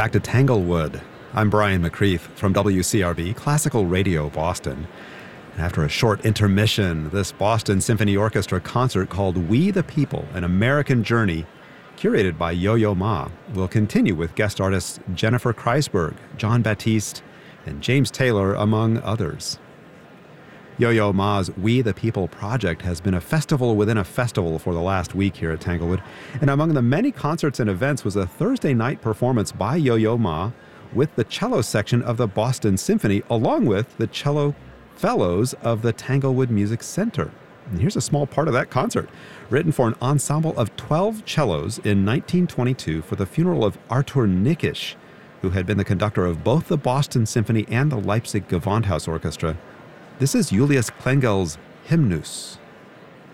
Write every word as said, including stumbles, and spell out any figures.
Back to Tanglewood. I'm Brian McCreath from W C R B, Classical Radio Boston. And after a short intermission, this Boston Symphony Orchestra concert called We the People, An American Journey, curated by Yo-Yo Ma, will continue with guest artists Jennifer Kreisberg, Jon Batiste, and James Taylor, among others. Yo-Yo Ma's We the People project has been a festival within a festival for the last week here at Tanglewood, and among the many concerts and events was a Thursday night performance by Yo-Yo Ma with the cello section of the Boston Symphony, along with the cello fellows of the Tanglewood Music Center. And here's a small part of that concert, written for an ensemble of twelve cellos in nineteen twenty-two for the funeral of Arthur Nikisch, who had been the conductor of both the Boston Symphony and the Leipzig Gewandhaus Orchestra. This is Julius Klengel's Hymnus.